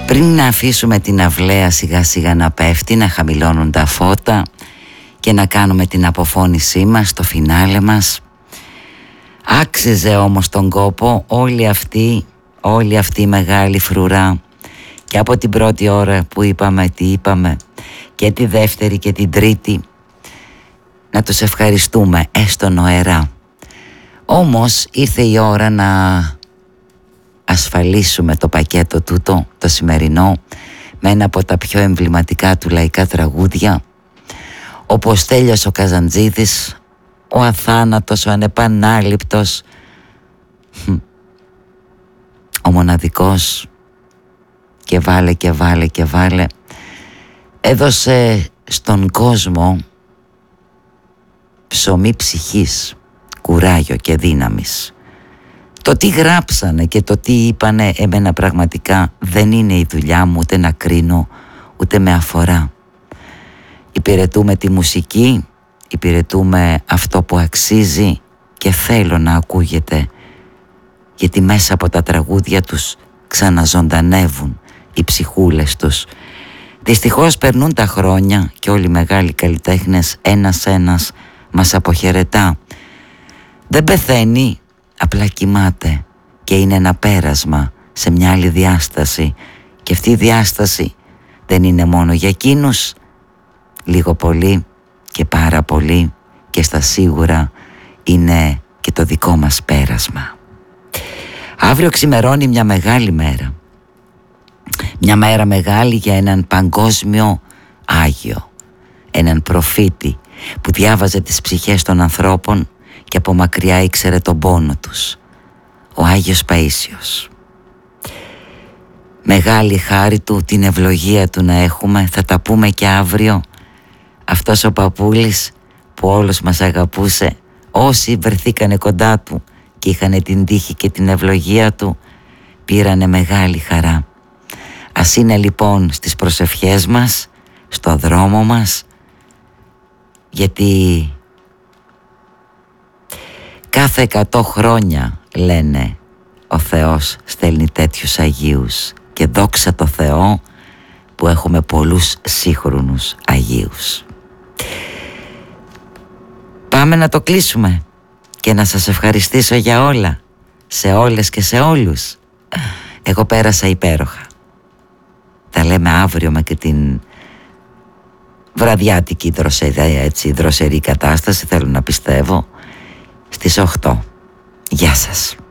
Πριν να αφήσουμε την αυλαία σιγά σιγά να πέφτει, να χαμηλώνουν τα φώτα και να κάνουμε την αποφώνησή μας, το φινάλε μας, άξιζε όμως τον κόπο όλη αυτή η μεγάλη φρουρά, και από την πρώτη ώρα που είπαμε τι είπαμε και τη δεύτερη και την τρίτη, να τους ευχαριστούμε έστω νοερά. Όμως ήρθε η ώρα να ασφαλίσουμε το πακέτο τούτο, το σημερινό, με ένα από τα πιο εμβληματικά του λαϊκά τραγούδια, όπως Στέλιος ο Καζαντζίδης, ο αθάνατος, ο ανεπανάληπτος, ο μοναδικός, και βάλε και βάλε και βάλε, έδωσε στον κόσμο ψωμί ψυχής, κουράγιο και δύναμης. Το τι γράψανε και το τι είπανε εμένα πραγματικά δεν είναι η δουλειά μου, ούτε να κρίνω, ούτε με αφορά. Υπηρετούμε τη μουσική, υπηρετούμε αυτό που αξίζει και θέλω να ακούγεται, γιατί μέσα από τα τραγούδια τους ξαναζωντανεύουν οι ψυχούλες τους. Δυστυχώς περνούν τα χρόνια και όλοι οι μεγάλοι καλλιτέχνες ένας-ένας μας αποχαιρετά. Δεν πεθαίνει, απλά κοιμάται και είναι ένα πέρασμα σε μια άλλη διάσταση, και αυτή η διάσταση δεν είναι μόνο για εκείνους, λίγο πολύ και πάρα πολύ, και στα σίγουρα είναι και το δικό μας πέρασμα. Αύριο ξημερώνει μια μεγάλη μέρα, μια μέρα μεγάλη για έναν παγκόσμιο Άγιο, έναν προφήτη που διάβαζε τις ψυχές των ανθρώπων και από μακριά ήξερε τον πόνο τους, ο Άγιος Παΐσιος. Μεγάλη χάρη του, την ευλογία του να έχουμε. Θα τα πούμε και αύριο. Αυτός ο παππούλης που όλους μας αγαπούσε, όσοι βρεθήκανε κοντά του και είχαν την τύχη και την ευλογία του, πήρανε μεγάλη χαρά. Ας είναι λοιπόν στις προσευχές μας, στο δρόμο μας, γιατί κάθε 100 χρόνια, λένε, ο Θεός στέλνει τέτοιους Αγίους, και δόξα τω Θεώ που έχουμε πολλούς σύγχρονους Αγίους. Πάμε να το κλείσουμε και να σας ευχαριστήσω για όλα, σε όλες και σε όλους. Εγώ πέρασα υπέροχα. Τα λέμε αύριο με και την βραδιάτικη δροσερή κατάσταση, θέλω να πιστεύω, στις 8. Γεια σας.